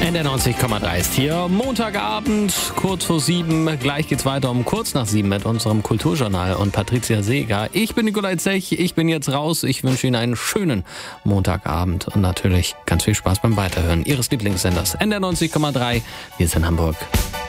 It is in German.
NDR 90,3 ist hier. Montagabend, kurz vor 7. Gleich geht's weiter um kurz nach 7 mit unserem Kulturjournal und Patricia Seeger. Ich bin Nikolai Zech, ich bin jetzt raus. Ich wünsche Ihnen einen schönen Montagabend und natürlich ganz viel Spaß beim Weiterhören Ihres Lieblingssenders NDR 90,3. Wir sind Hamburg.